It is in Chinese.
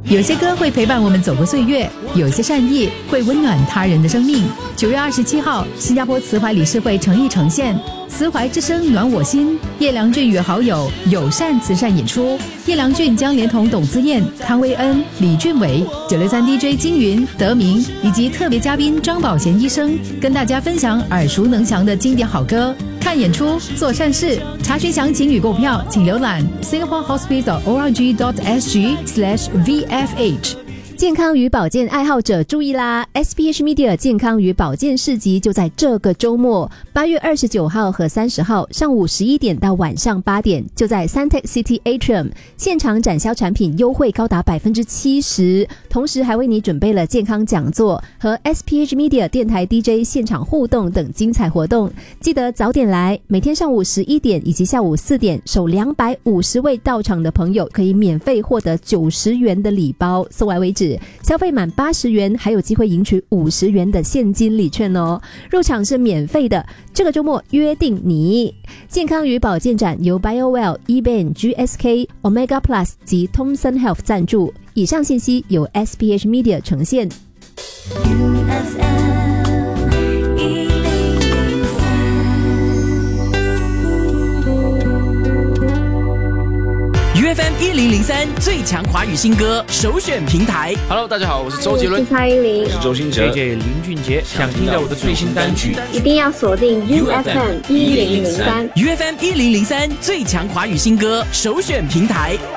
有些歌会陪伴我们走过岁月，有些善意会温暖他人的生命。9月27号，新加坡慈怀理事会诚意呈现慈怀之声暖我心，叶良俊与好友友善慈善演出。叶良俊将连同董自燕、康威恩、李俊伟、963 DJ 金云、德明以及特别嘉宾张宝贤医生，跟大家分享耳熟能详的经典好歌。看演出，做善事。查询详情与购票，请浏览 singaporehospital.org.sg/VFH。 健康与保健爱好者注意啦 ！SPH Media 健康与保健市集就在这个周末，8月29号和30号上午11点到晚上8点，就在 Suntec City Atrium 现场展销产品优惠高达 70%， 同时还为你准备了健康讲座和 SPH Media 电台 DJ 现场互动等精彩活动。记得早点来，每天上午11点以及下午4点，首250位到场的朋友可以免费获得90元的礼包，送来为止。消费满80元还有机会赢取50元的现金礼券哦，入场是免费的，这个周末约定你。健康与保健展由 BioWell、eBain、GSK、Omega Plus 及 Thomson Health 赞助，以上信息由 SPH Media 呈现。 UFM 1003最强华语新歌首选平台。 Hello， 大家好，我是周杰伦， 我是蔡依林， 我是周兴哲 ，JJ 林俊杰。想听到我的最新单曲， 一定要锁定 UFM 1003。 UFM 1003最强华语新歌首选平台。